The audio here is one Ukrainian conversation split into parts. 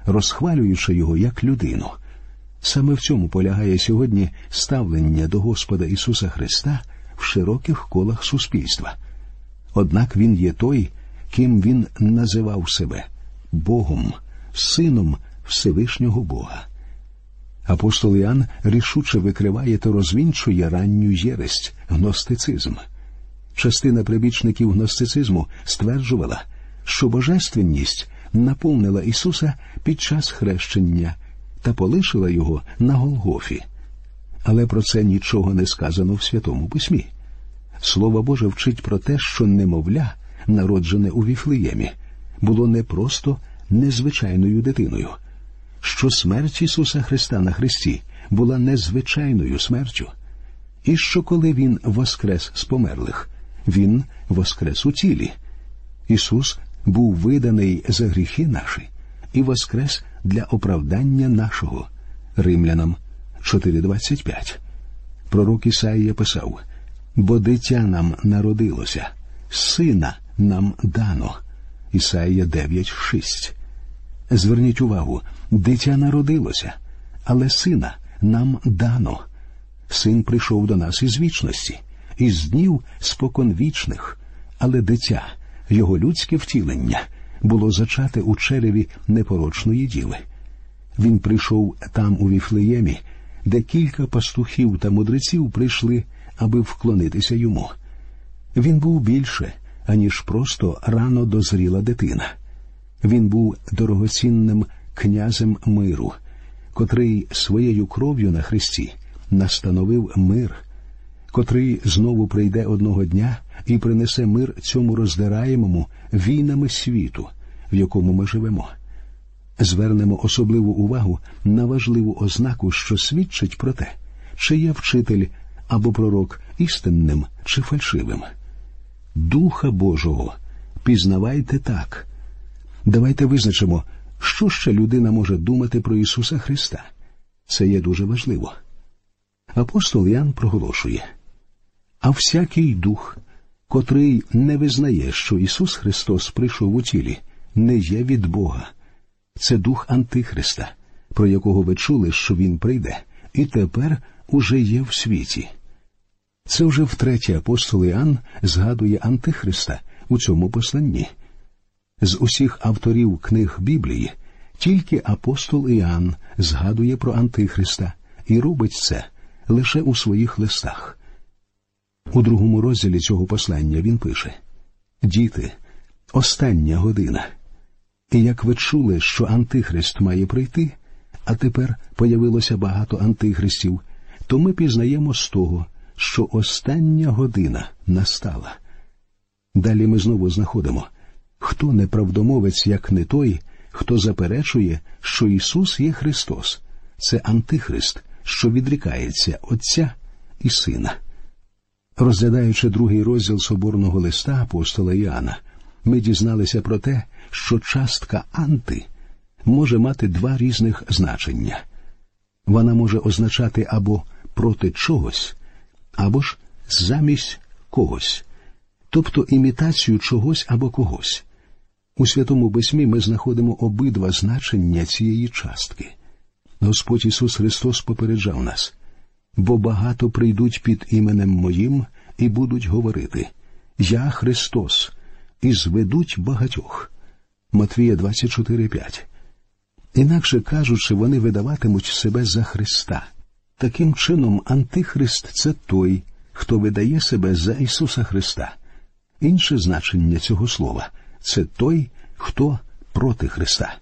розхвалюючи його як людину. Саме в цьому полягає сьогодні ставлення до Господа Ісуса Христа в широких колах суспільства. Однак Він є той, ким Він називав себе – Богом, Сином Всевишнього Бога. Апостол Іоанн рішуче викриває та розвінчує ранню єресь – гностицизм. Частина прибічників гностицизму стверджувала, що божественність наповнила Ісуса під час хрещення та полишила Його на Голгофі. Але про це нічого не сказано в Святому Письмі. Слово Боже вчить про те, що немовля, народжене у Віфлеємі, було не просто незвичайною дитиною, що смерть Ісуса Христа на хресті була незвичайною смертю, і що коли Він воскрес з померлих, Він воскрес у тілі. Ісус був виданий за гріхи наші і воскрес для оправдання нашого. Римлянам 4:25. Пророк Ісаїя писав: «Бо дитя нам народилося, сина нам дано». Ісаїя 9:6. Зверніть увагу, дитя народилося, але сина нам дано. Син прийшов до нас із вічності, із днів споконвічних, але дитя, його людське втілення, було зачате у чреві непорочної діви. Він прийшов там у Віфлеємі, де кілька пастухів та мудреців прийшли, аби вклонитися йому. Він був більше, аніж просто рано дозріла дитина. Він був дорогоцінним князем миру, котрий своєю кров'ю на хресті настановив мир, котрий знову прийде одного дня і принесе мир цьому роздираємому війнами світу, в якому ми живемо. Звернемо особливу увагу на важливу ознаку, що свідчить про те, чи є вчитель або пророк істинним чи фальшивим. Духа Божого пізнавайте так. Давайте визначимо, що ще людина може думати про Ісуса Христа. Це є дуже важливо. Апостол Іоанн проголошує: «А всякий дух, котрий не визнає, що Ісус Христос прийшов у тілі, не є від Бога. Це дух Антихриста, про якого ви чули, що він прийде, і тепер уже є в світі». Це вже втретє апостол Іоанн згадує Антихриста у цьому посланні. З усіх авторів книг Біблії тільки апостол Іоанн згадує про Антихриста і робить це лише у своїх листах. У 2 розділі цього послання він пише: «Діти, остання година. І як ви чули, що Антихрист має прийти, а тепер появилося багато антихристів, то ми пізнаємо з того, що остання година настала». Далі ми знову знаходимо: «Хто неправдомовець, як не той, хто заперечує, що Ісус є Христос? Це Антихрист, що відрікається Отця і Сина». Розглядаючи 2 розділ соборного листа апостола Іоанна, ми дізналися про те, що частка «анти» може мати 2 різних значення. Вона може означати або «проти чогось», або ж «замість когось», тобто імітацію чогось або когось. У Святому Письмі ми знаходимо обидва значення цієї частки. Господь Ісус Христос попереджав нас: «Бо багато прийдуть під іменем Моїм і будуть говорити: Я Христос, і зведуть багатьох». Матвія 24:5. Інакше кажучи, вони видаватимуть себе за Христа. Таким чином, Антихрист – це той, хто видає себе за Ісуса Христа. Інше значення цього слова – це той, хто проти Христа.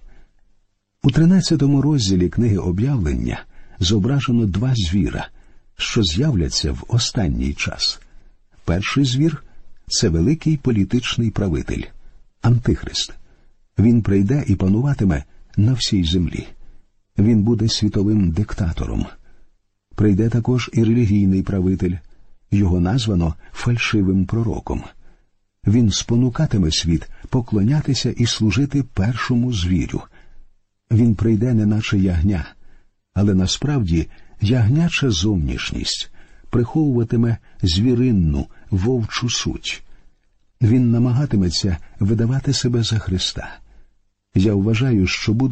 У 13 розділі книги Об'явлення зображено 2 звіра, що з'являться в останній час. Перший звір – це великий політичний правитель – Антихрист. Він прийде і пануватиме на всій землі. Він буде світовим диктатором. Прийде також і релігійний правитель. Його названо фальшивим пророком. Він спонукатиме світ поклонятися і служити першому звірю. Він прийде неначе ягня, але насправді ягняча зовнішність приховуватиме звіринну, вовчу суть. Він намагатиметься видавати себе за Христа. Я вважаю, що